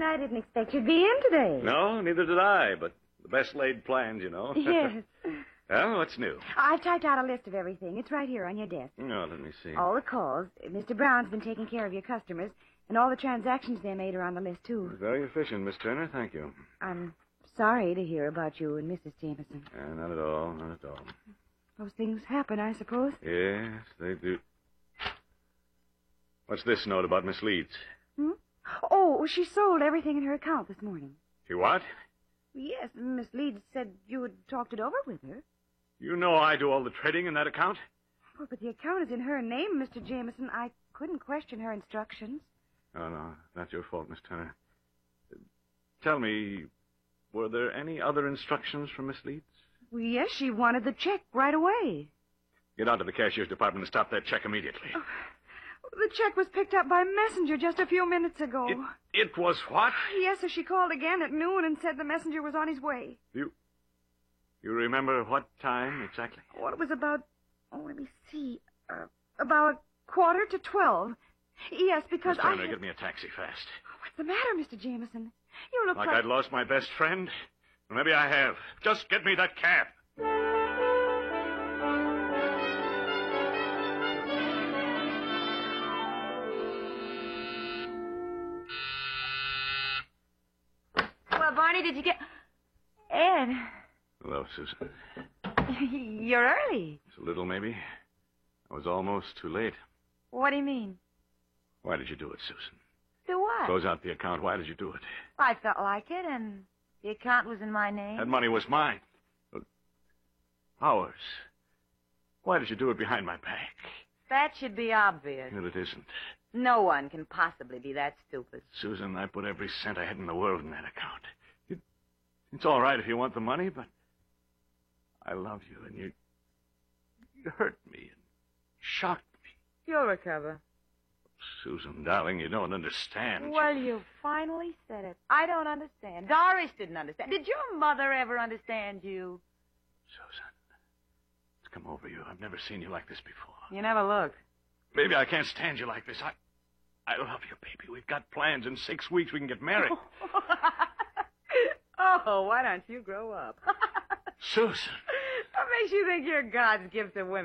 Susan, I didn't expect you'd be in today. No, neither did I, but the best laid plans, you know. Yes. Well, what's new? I've typed out a list of everything. It's right here on your desk. No, let me see. All the calls. Mr. Brown's been taking care of your customers, and all the transactions they made are on the list, too. Very efficient, Miss Turner. Thank you. I'm sorry to hear about you and Mrs. Jameson. Not at all, not at all. Those things happen, I suppose. Yes, they do. What's this note about Miss Leeds? Oh, she sold everything in her account this morning. She what? Yes, Miss Leeds said you had talked it over with her. You know I do all the trading in that account? Well, but the account is in her name, Mr. Jameson. I couldn't question her instructions. Oh, no, not your fault, Miss Turner. Tell me, were there any other instructions from Miss Leeds? Well, yes, she wanted the check right away. Get out to the cashier's department and stop that check immediately. Oh, the check was picked up by messenger just a few minutes ago. It was what? Yes, sir, she called again at noon and said the messenger was on his way. You remember what time exactly? Well, it was about, let me see, about 11:45. Yes, because Miss Turner, get me a taxi fast. What's the matter, Mr. Jameson? You look like I'd lost my best friend? Well, maybe I have. Just get me that cab. Well, Barney, did you get... Ed. Hello, Susan. You're early. Just a little, maybe. I was almost too late. What do you mean? Why did you do it, Susan? Do what? Close out the account. Why did you do it? I felt like it, and the account was in my name. That money was mine. Ours. Why did you do it behind my back? That should be obvious. Well, it isn't. No one can possibly be that stupid. Susan, I put every cent I had in the world in that account. It's all right if you want the money, but I love you, and you hurt me and shocked me. You'll recover. Susan, darling, you don't understand. Well, you finally said it. I don't understand. Doris didn't understand. Did your mother ever understand you? Susan, it's come over you. I've never seen you like this before. You never look. Baby, I can't stand you like this. I love you, baby. We've got plans. In 6 weeks, we can get married. Oh, why don't you grow up? Susan. What makes you think you're God's gift to women?